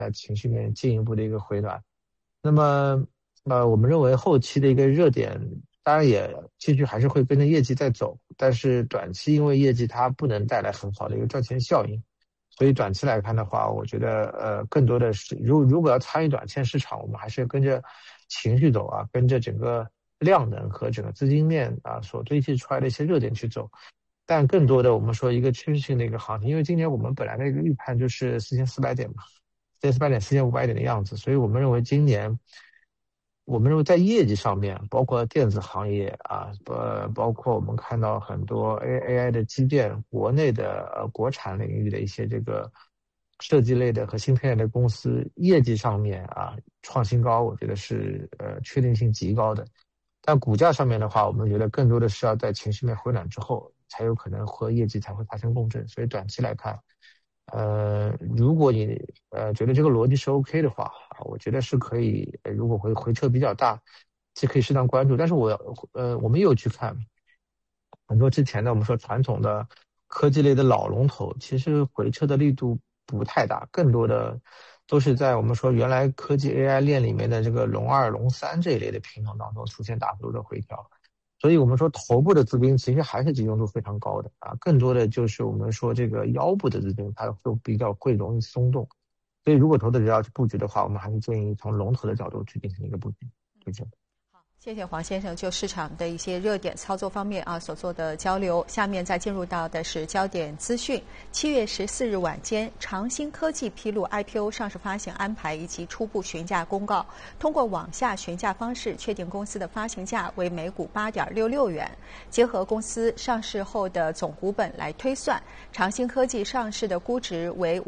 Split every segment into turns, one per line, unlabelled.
情绪面进一步的一个回暖。那么我们认为后期的一个热点，当然也继续还是会跟着业绩在走，但是短期因为业绩它不能带来很好的一个赚钱效应，所以短期来看的话，我觉得更多的是如果要参与短线市场，我们还是跟着情绪走啊，跟着整个量能和整个资金面所堆砌出来的一些热点去走。但更多的我们说一个趋势性的一个行情，因为今年我们本来的一个预判就是4400点嘛，4400点、4500点的样子，所以我们认为今年，我们认为在业绩上面，包括电子行业包括我们看到很多 AI 的基建，国内的国产领域的一些这个设计类的和芯片类的公司，业绩上面创新高，我觉得是确定性极高的。但股价上面的话，我们觉得更多的是要在情绪面回暖之后，才有可能和业绩才会发生共振。所以短期来看，如果你觉得这个逻辑是 OK 的话，我觉得是可以，如果回撤比较大，是可以适当关注。但是我们也有去看很多之前的我们说传统的科技类的老龙头，其实回撤的力度不太大，更多的都是在我们说原来科技 AI 链里面的这个龙2、龙3这一类的品种当中出现大幅度的回调。所以我们说头部的资金其实还是集中度非常高的更多的就是我们说这个腰部的资金它都比较会容易松动。所以如果投资者要去布局的话，我们还是建议从龙头的角度去进行一个布局。
谢谢黄先生就市场的一些热点操作方面所做的交流。下面再进入到的是焦点资讯。7月14日晚间，长兴科技披露 IPO 上市发行安排以及初步询价公告。通过网下询价方式确定公司的发行价为每股8.66元，结合公司上市后的总股本来推算，长兴科技上市的估值为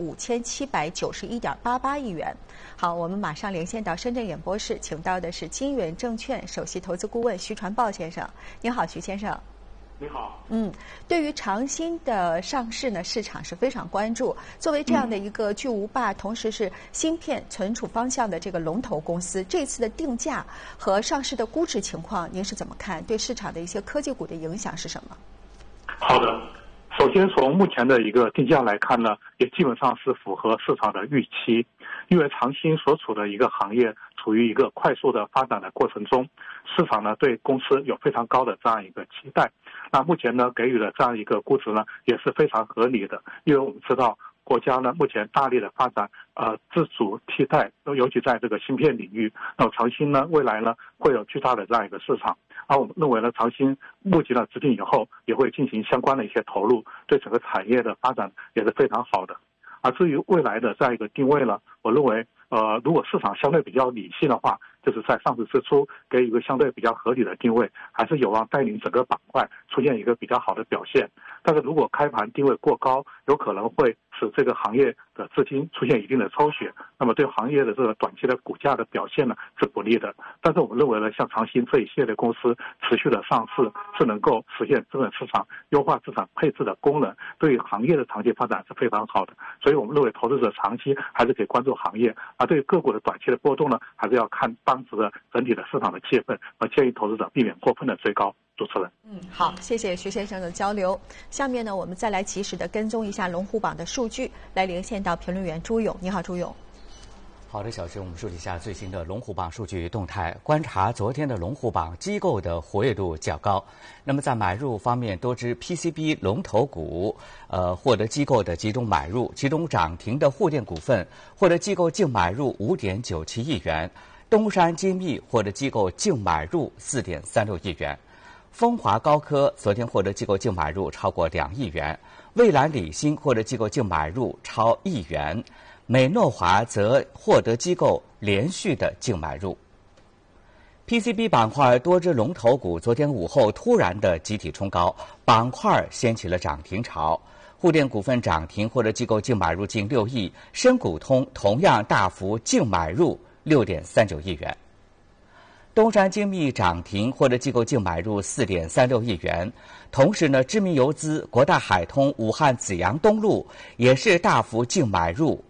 5791.88亿元。好，我们马上连线到深圳演播室，请到的是金源证券首席投资顾问徐传豹先生。您好，徐先生。
你好。
对于长兴的上市呢，市场是非常关注。作为这样的一个巨无霸，同时是芯片存储方向的这个龙头公司，这次的定价和上市的估值情况，您是怎么看？对市场的一些科技股的影响是什么？
好的，首先从目前的一个定价来看呢，也基本上是符合市场的预期。因为长兴所处的一个行业处于一个快速的发展的过程中，市场呢对公司有非常高的这样一个期待。那目前呢给予的这样一个估值呢也是非常合理的，因为我们知道国家呢目前大力的发展自主替代，尤其在这个芯片领域，那么长兴呢未来呢会有巨大的这样一个市场。而我们认为呢，长兴募集了资金以后，也会进行相关的一些投入，对整个产业的发展也是非常好的。而至于未来的这样一个定位呢，我认为如果市场相对比较理性的话，就是在上市之初给予一个相对比较合理的定位，还是有望带领整个板块出现一个比较好的表现。但是如果开盘定位过高，有可能会使这个行业的资金出现一定的抽血，那么对行业的这个短期的股价的表现呢是不利的。但是我们认为呢，像长兴这一系列的公司持续的上市是能够实现资本市场优化资产配置的功能，对于行业的长期发展是非常好的。所以我们认为投资者长期还是可以关注行业，而对于个股的短期的波动呢，还是要看当时的整体的市场的气氛，而建议投资者避免过分的追高。主持人，
好，谢谢徐先生的交流。下面呢，我们再来及时的跟踪一下龙虎榜的数据，来连线到评论员朱勇。你好，朱勇。
好的，小石，我们梳理一下最新的龙虎榜数据动态。观察昨天的龙虎榜，机构的活跃度较高。那么在买入方面，多只 PCB 龙头股，获得机构的集中买入，其中涨停的沪电股份获得机构净买入5.97亿元，东山精密获得机构净买入4.36亿元。风华高科昨天获得机构净买入超过2亿元，蔚蓝理鑫获得机构净买入超1亿元，美诺华则获得机构连续的净买入。PCB 板块多只龙头股昨天午后突然的集体冲高，板块掀起了涨停潮。沪电股份涨停获得机构净买入近6亿，深股通同样大幅净买入6.39亿元。东山精密涨停获得机构净买入4.36亿元，同时呢，知名游资国大海通、武汉紫阳东路也是大幅净买入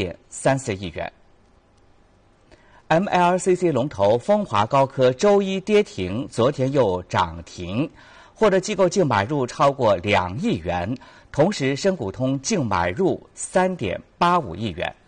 5.34亿元。MLCC 龙头风华高科周一跌停，昨天又涨停，获得机构净买入超过2亿元，同时深股通净买入3.85亿元。